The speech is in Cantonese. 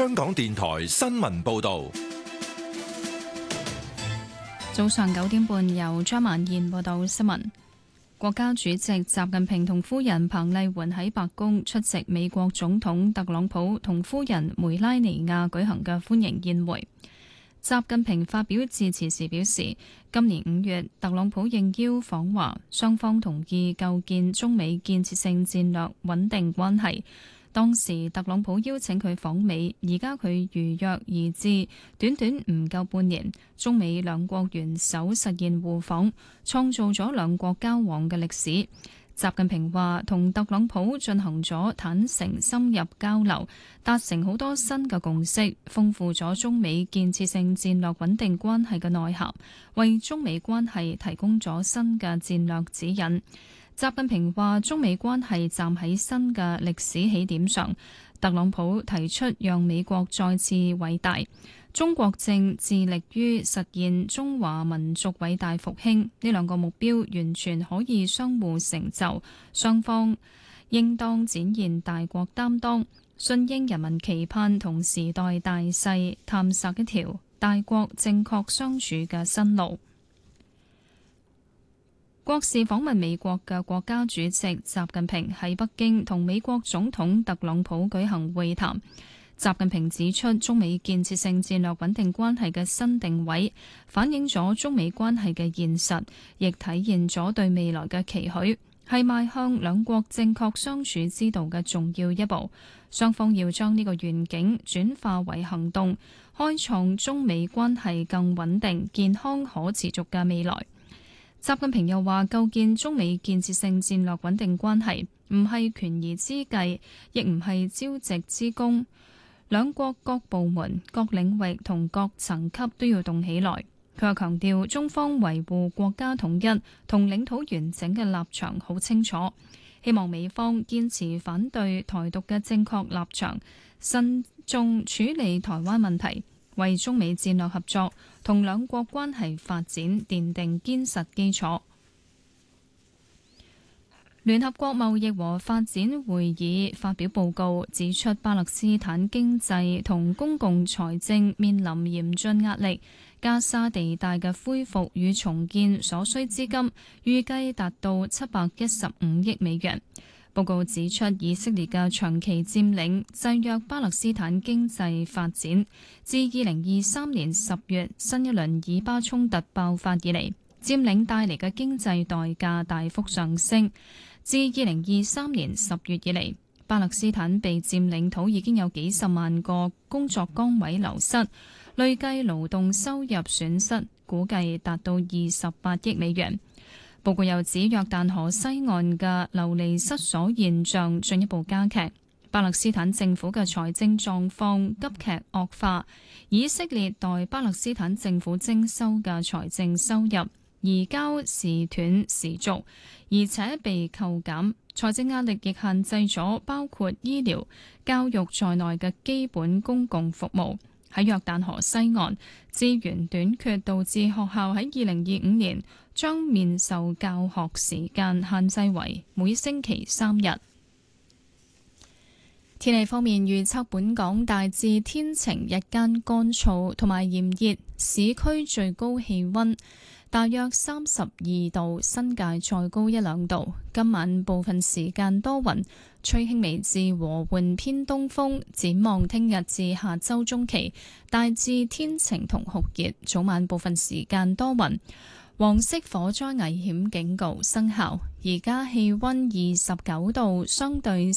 香港電台新聞報道。 早上9點半，由張曼燕報道新聞。國家主席習近平同夫人彭麗媛喺白宮出席美國總統特朗普同夫人梅拉尼亞舉行嘅歡迎宴會。習近平發表致辭時表示，今年5月特朗普應邀訪華，雙方同意構建中美建設性戰略穩定關係。當時特朗普邀請佢訪美，而家佢如約而至，短短唔夠半年，中美兩國元首實現互訪，創造咗兩國交往嘅歷史。習近平話，同特朗普進行咗坦誠深入交流，達成好多新嘅共識，豐富咗中美建設性戰略穩定關係嘅內涵，為中美關係提供咗新嘅戰略指引。習近平話，中美關係站喺新嘅歷史起點上，特朗普提出讓美國再次偉大，中國正致力於實現中華民族偉大復興，呢兩個目標完全可以相互成就，雙方應當展現大國擔當，順應人民期盼同時代大勢，探索一條大國正確相處嘅新路。國事訪問美國嘅國家主席習近平喺北京同美國總統特朗普舉行會談。習近平指出，中美建設性戰略穩定關係嘅新定位，反映咗中美關係嘅現實，亦體現咗對未來嘅期許，係邁向兩國正確相處之道嘅重要一步。雙方要將呢個願景轉化為行動，開創中美關係更穩定、健康、可持續嘅未來。習近平又話，構建中美建設性戰略穩定關係唔係權宜之計，亦唔係朝夕之功，兩國各部門、各領域同各層級都要動起來。佢又強調，中方維護國家統一同領土完整嘅立場好清楚，希望美方堅持反對台獨嘅正確立場，慎重處理台灣問題，為中美戰略合作同兩國關係發展奠定堅實基礎。聯合國貿易和發展會議發表報告，指出巴勒斯坦經濟同公共財政面臨嚴峻壓力，加沙地帶嘅恢復與重建所需資金預計達到715億美元。報告指出，以色列嘅長期佔領制約巴勒斯坦經濟發展，自2023年10月新一輪以巴衝突爆發以嚟，佔領帶嚟嘅經濟代價大幅上升。自2023年10月以嚟，巴勒斯坦被佔領土已經有幾十萬個工作崗位流失，累計勞動收入損失估計達到28億美元。報告又指，約旦河西岸嘅流離失所現象進一步加劇，巴勒斯坦政府嘅財政狀況急劇惡化，以色列代巴勒斯坦政府徵收嘅財政收入移交時斷時續，而且被扣減，財政壓力亦限制咗包括醫療、教育在內嘅基本公共服務。喺約旦河西岸，資源短缺導致學校喺2025年將面授教學時間限制為每星期3日。天氣方面預測，本港大致天晴，日間乾燥同埋炎熱，市區最高氣溫大約32度，新界再高1-2度。今晚部分時間多雲，吹輕微至和緩偏東風。展望聽日至下周中期，大致天晴同酷熱，早晚部分時間多雲。黃色火災危險警告生效。而家氣溫29度，相對